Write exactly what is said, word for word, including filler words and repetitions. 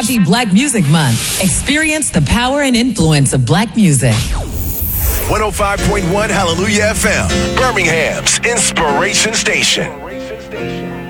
Happy Black Music Month. Experience the power and influence of black music. one oh five point one Hallelujah F M, Birmingham's Inspiration Station.